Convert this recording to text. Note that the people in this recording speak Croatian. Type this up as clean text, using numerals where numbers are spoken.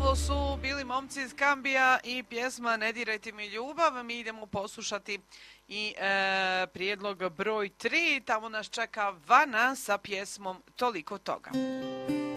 Ovo su bili momci iz Kambija i pjesma Ne dirajte mi ljubav. Mi idemo poslušati i prijedlog broj 3. Tamo nas čeka Vana sa pjesmom Toliko toga.